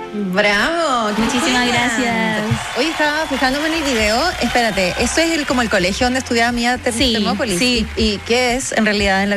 Bravo. Muchísimas gracias. Oye, estaba fijándome en el video. Espérate, ¿eso es como el colegio donde estudiaba Mía Sí, Termópolis? sí. ¿Y qué es en realidad en la